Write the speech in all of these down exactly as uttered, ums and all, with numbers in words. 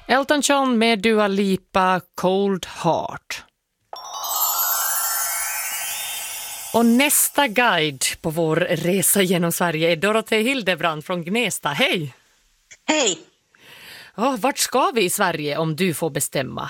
Elton John med Dua Lipa, Cold Heart. Och nästa guide på vår resa genom Sverige är Dorothée Hildebrand från Gnesta. Hej! Hej! Oh, vart ska vi i Sverige om du får bestämma?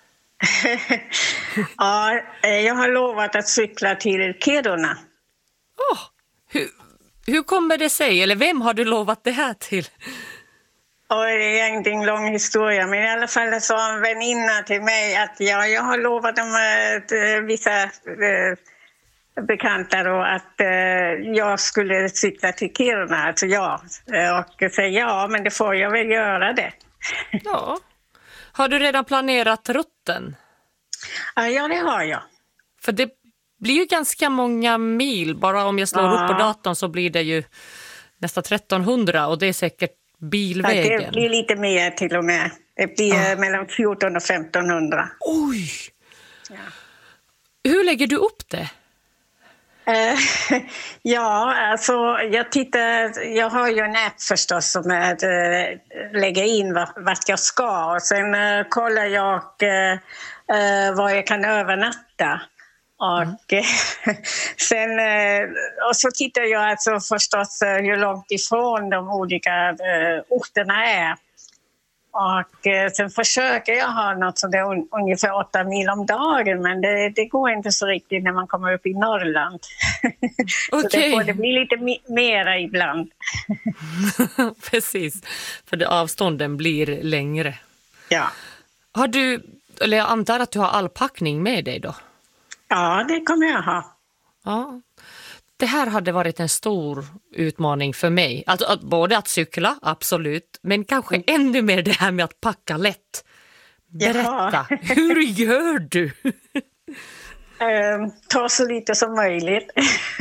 Ja, jag har lovat att cykla till Kiruna. Oh, hur, hur kommer det sig? Eller vem har du lovat det här till? Och det är egentligen en lång historia, men i alla fall sa en väninna till mig att ja, jag har lovat dem att, uh, vissa uh, bekanta då att uh, jag skulle cykla till Kiruna, alltså ja. Och säga ja, men det får jag väl göra det. Ja. Har du redan planerat rutten? Ja, det har jag. För det blir ju ganska många mil, bara om jag slår ja. upp på datorn så blir det ju nästan trettonhundra och det är säkert bilvägen. Ja, det blir lite mer till och med. Det blir ja. mellan fjorton och femtonhundra. Oj! Ja. Hur lägger du upp det? Uh, ja, alltså jag tittar, jag har ju en app förstås som är, uh, lägger in vart, vart jag ska och sen uh, kollar jag uh, uh, var jag kan övernatta. Och, mm. sen, och så tittar jag alltså förstås hur långt ifrån de olika uh, orterna är. Och uh, sen försöker jag ha något så det är un, ungefär åtta mil om dagen, men det, det går inte så riktigt när man kommer upp i Norrland. Okay. Så det, får, det blir lite mi- mera ibland. Precis, för det, avstånden blir längre. Ja. Har du, eller jag antar att du har all packning med dig då? Ja, det kommer jag ha. Ja. Det här hade varit en stor utmaning för mig. Alltså att, både att cykla, absolut, men kanske mm. ännu mer det här med att packa lätt. Berätta, Jaha. Hur gör du? um, ta så lite som möjligt.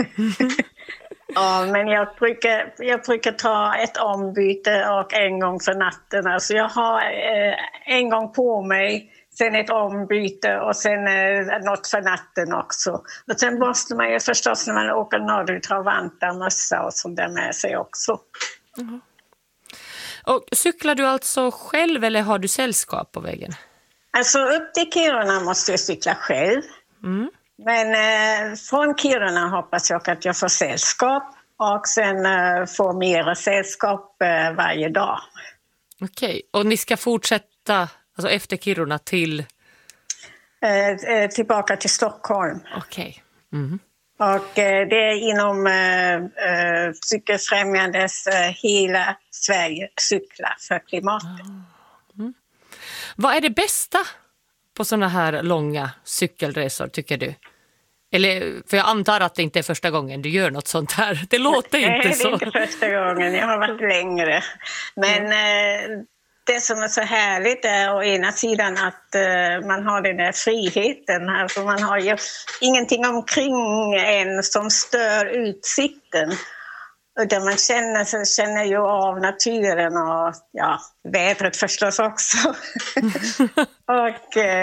Ja, men jag brukar, jag brukar ta ett ombyte och en gång för natten. Alltså jag har eh, en gång på mig, sen ett ombyte och sen eh, något för natten också. Och sen måste man ju förstås när man åker norrut ha vantar, mössa och sånt där med sig också. Mm. Och cyklar du alltså själv eller har du sällskap på vägen? Alltså upp till Kiruna måste jag cykla själv. Mm. Men eh, från Kiruna hoppas jag att jag får sällskap och sen eh, får mera sällskap eh, varje dag. Okej, och ni ska fortsätta alltså efter Kiruna till? Eh, tillbaka till Stockholm. Okej. Mm. Och eh, det är inom eh, Cykelfrämjandes eh, hela Sverige cykla för klimatet. Mm. Vad är det bästa på såna här långa cykelresor tycker du? Eller, för jag antar att det inte är första gången du gör något sånt här. Det låter inte Nej, så. Nej, det är inte första gången. Jag har varit längre. Men eh, det som är så härligt är å ena sidan att eh, man har den där friheten. Alltså man har ju ingenting omkring en som stör utsikten. Utan man känner, känner ju av naturen och ja, vädret förstås också. och eh,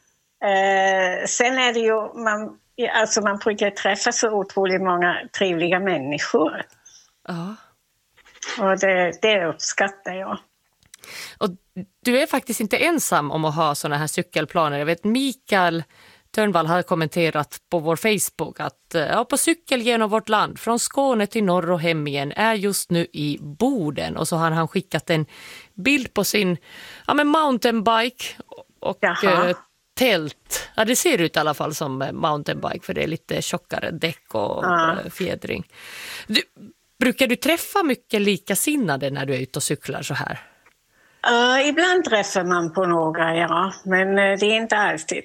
eh, sen är det ju... Man, Alltså man brukar träffa så otroligt många trevliga människor. Ja. Och det, det uppskattar jag. Och du är faktiskt inte ensam om att ha såna här cykelplaner. Jag vet Mikael Törnvall har kommenterat på vår Facebook att ja, på cykel genom vårt land från Skåne till norr och hem igen är just nu i Boden. Och så har han skickat en bild på sin ja, men mountainbike och Jaha. tält. Ja, det ser ut i alla fall som mountainbike för det är lite tjockare däck och ja. fjädring. Du, brukar du träffa mycket likasinnade när du är ute och cyklar så här? Uh, ibland träffar man på några, ja. Men uh, det är inte alltid.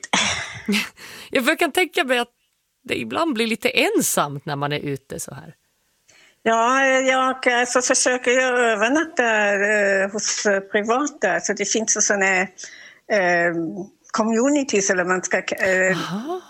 Jag kan tänka mig att det ibland blir lite ensamt när man är ute så här. Ja, jag alltså, försöker jag övernatta uh, hos uh, privata. Så det finns sådana uh, communities eller man ska uh,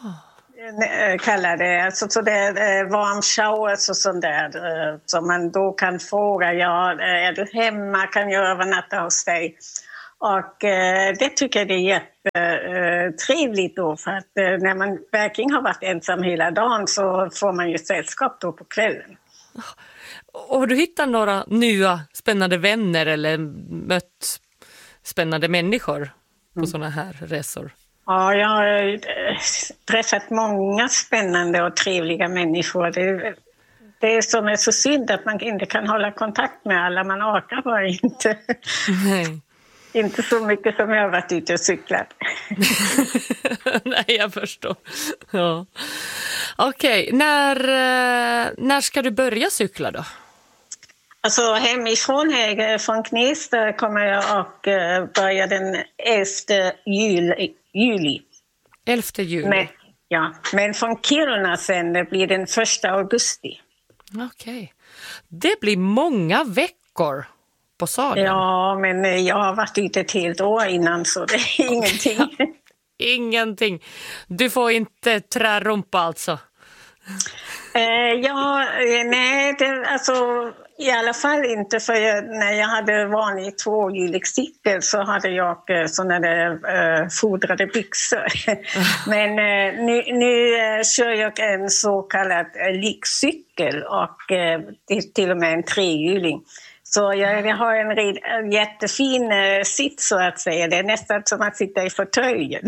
kalla det. Alltså så det är uh, warm showers och sånt där. Uh, som man då kan fråga, ja, är du hemma, kan jag övernatta hos dig? Och uh, det tycker jag det är jättetrevligt uh, då. För att uh, när man verkligen har varit ensam hela dagen så får man ju sällskap då på kvällen. Och du hittar några nya spännande vänner eller mött spännande människor på Mm. såna här resor. Ja, jag har eh, träffat många spännande och trevliga människor. Det, det är som är så synd att man inte kan hålla kontakt med alla. Man orkar bara inte. Nej. Inte så mycket som jag har varit ute och cyklat. Nej, jag förstår. Ja. Okej, när, eh, när ska du börja cykla då? Alltså hemifrån, här, från Knivsta, kommer jag att eh, börja den elfte juli. juli. elfte juli? Men, ja, men från Kiruna sen det blir den första augusti. Okej. Det blir många veckor på sadeln. Ja, men jag har varit ute ett helt år innan så det är ingenting. Ingenting. Du får inte trärumpa alltså? eh, ja, eh, nej, det, alltså i alla fall inte för jag, när jag hade vanlig tvåhjulig cykel så hade jag eh, sådana där eh, fodrade byxor. Men eh, nu, nu eh, kör jag en så kallad eh, likcykel och eh, till, till och med en trehjuling. Så jag, jag har en, rid, en jättefin eh, sitt så att säga. Det är nästan som att sitta i fåtöljen.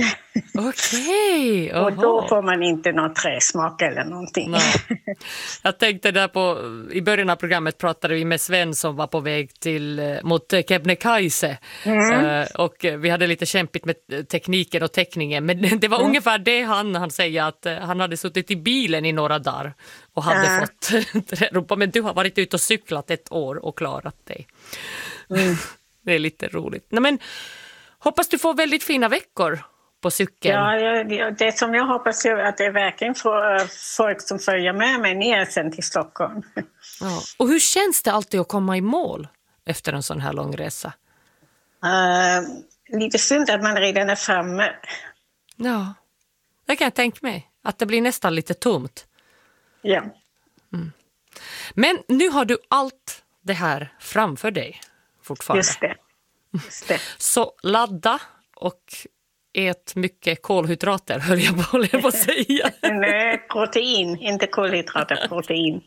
Okej. Och då får man inte någon träsmak eller någonting. Nej. Jag tänkte där på, i början av programmet pratade vi med Sven som var på väg till, mot Kebnekaise. Mm. Uh, och vi hade lite kämpigt med tekniken och teckningen. Men det var mm. ungefär det han, han säger att han hade suttit i bilen i några dagar och hade äh. fått trärumpa. Men du har varit ute och cyklat ett år och klarat dig. Mm. Det är lite roligt. Nej, men hoppas du får väldigt fina veckor på cykeln. Ja, jag, det som jag hoppas är att det är verkligen för folk som följer med mig ner sen till Stockholm. Ja. Och hur känns det alltid att komma i mål efter en sån här lång resa? Uh, lite synd att man redan är framme. Ja, det kan jag tänka mig. Att det blir nästan lite tomt. Ja. Mm. Men nu har du allt det här framför dig fortfarande. Just det. Just det. Så ladda och ät mycket kolhydrater, höll jag på, på att säga. Nej, protein, inte kolhydrater, protein.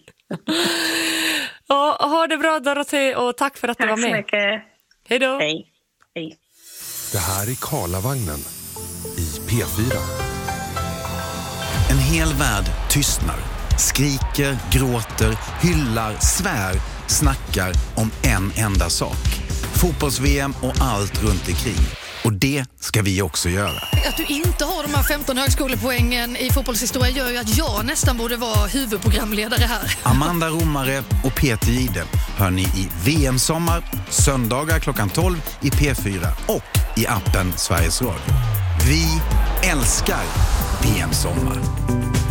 Ja, ha det bra Dorothée och tack för att tack du var med. Tack så mycket. Hej då. Hej. Hej. Det här är Karlavagnen i P fyra. En hel värld tystnar, skriker, gråter, hyllar, svär, snackar om en enda sak. Fotbolls-V M och allt runt omkring. Och det ska vi också göra. Att du inte har de här femton högskolepoängen i fotbollshistoria gör ju att jag nästan borde vara huvudprogramledare här. Amanda Romare och Peter Jihde hör ni i V M-sommar, söndagar klockan tolv i P fyra och i appen Sveriges Radio. Vi älskar V M-sommar.